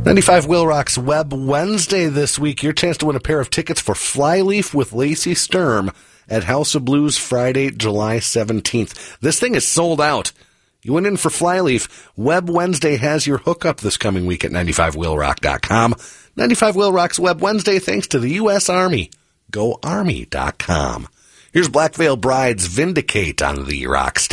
95 Will Rock's Web Wednesday this week. Your chance to win a pair of tickets for Flyleaf with Lacey Sturm at House of Blues Friday, July 17th. This thing is sold out. You went in for Flyleaf. Web Wednesday has your hookup this coming week at 95willrock.com. 95 Will Rock's Web Wednesday thanks to the U.S. Army. GoArmy.com. Here's Black Veil Bride's Vindicate on the Rock Station.